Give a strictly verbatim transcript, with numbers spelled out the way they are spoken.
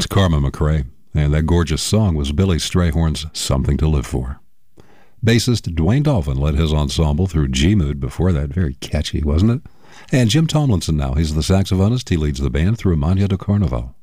It's Carmen McRae, and that gorgeous song was Billy Strayhorn's Something to Live For. Bassist Dwayne Dolphin led his ensemble through G-Mood before that. Very catchy, wasn't it? And Jim Tomlinson now. He's the saxophonist. He leads the band through Mania de Carnaval.